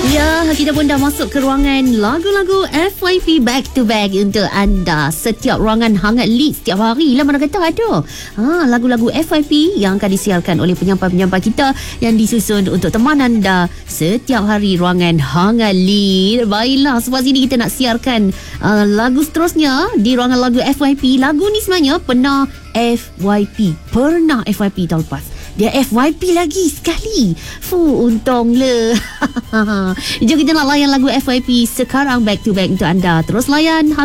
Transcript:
Ya, kita pun dah masuk ke ruangan lagu-lagu FYP back to back untuk anda. Setiap ruangan hangat lead setiap hari lah, mana kata ada. Lagu-lagu FYP yang akan disiarkan oleh penyampai-penyampai kita yang disusun untuk teman anda setiap hari ruangan hangat lead. Baiklah, sebab sini kita nak siarkan lagu seterusnya di ruangan lagu FYP. Lagu ni sebenarnya pernah FYP tahun lepas. Dia FYP lagi sekali. Untung le. Jom kita nak layan lagu FYP sekarang back to back untuk anda. Terus layan